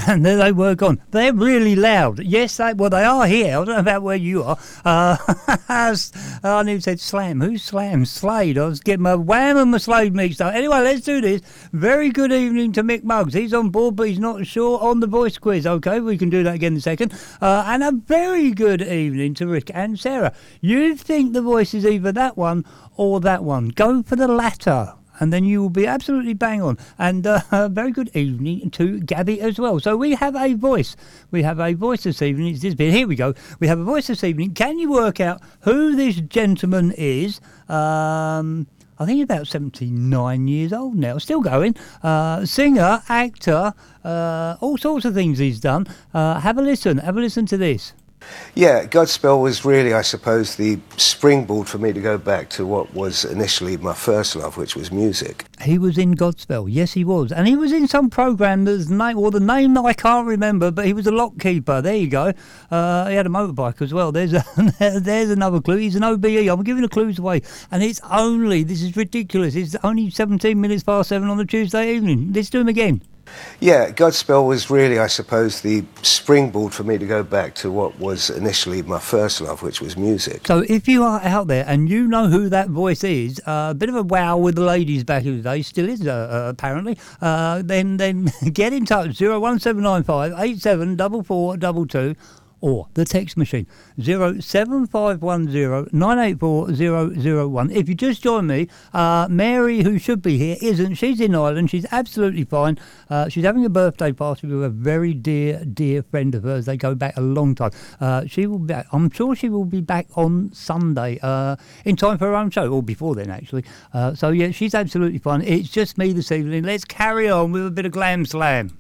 And there they were gone. They're really loud. Yes, they are here. I don't know about where you are. I knew said Slam. Who's Slam? Slade. I was getting my Wham and my Slade mixed up. Anyway, let's do this. Very good evening to Mick Muggs. He's on board, but he's not sure on the voice quiz. Okay, we can do that again in a second. And a very good evening to Rick and Sarah. You think the voice is either that one or that one. Go for the latter, and then you will be absolutely bang on. And very good evening to Gabby as well. So we have a voice. We have a voice this evening. It's this bit. Here we go. We have a voice this evening. Can you work out who this gentleman is? I think he's about 79 years old now. Still going. Singer, actor, all sorts of things he's done. Have a listen. Have a listen to this. Yeah, Godspell was really, I suppose, the springboard for me to go back to what was initially my first love, which was music. He was in Godspell, yes he was. And he was in some programme that's the name that I can't remember, but he was a lockkeeper. There you go. He had a motorbike as well. There's another clue. He's an OBE. I'm giving the clues away. And this is ridiculous, it's only 17 minutes past 7 on a Tuesday evening. Let's do him again. Yeah, Godspell was really, I suppose, the springboard for me to go back to what was initially my first love, which was music. So if you are out there and you know who that voice is, a bit of a wow with the ladies back in the day, still is apparently, then get in touch, 01795 874422. Or the text machine 07510 984 001. If you just join me, Mary, who should be here, isn't. She's in Ireland. She's absolutely fine. She's having a birthday party with a very dear friend of hers. They go back a long time. She will be back. I'm sure she will be back on Sunday in time for her own show, or before then actually. So yeah, she's absolutely fine. It's just me this evening. Let's carry on with a bit of Glam Slam.